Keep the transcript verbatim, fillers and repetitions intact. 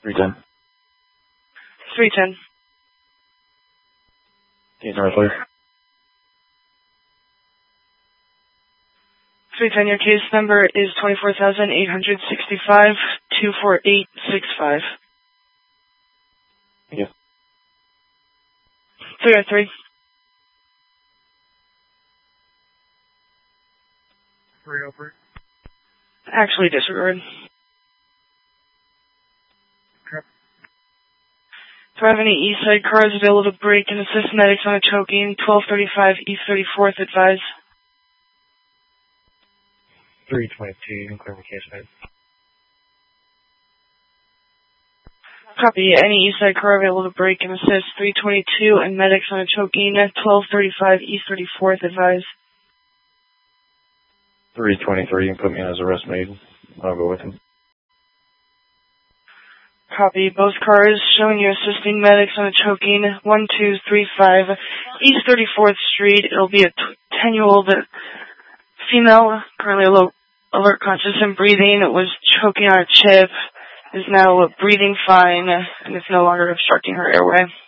three ten. three ten. Teams are clear. three ten, your case number is twenty-four thousand eight hundred sixty-five, two four eight six five. Yes. three oh three. three oh three. Actually, disregard. Okay. Do I have any east side cars available to brake and assist medics on a choking? twelve thirty-five East thirty-fourth, advise. three twenty-two, you can clear the case mate. Copy. Any east side car available to brake and assist? three twenty-two and medics on a choking. twelve thirty-five East thirty-fourth, advise. three twenty-three, you can put me in as arrest made. I'll go with him. Copy. Both cars showing you assisting medics on a choking. one two three five East thirty-fourth Street. It'll be a ten-year-old female, currently low, alert, conscious, and breathing. It was choking on a chip. Is now breathing fine and is no longer obstructing her airway.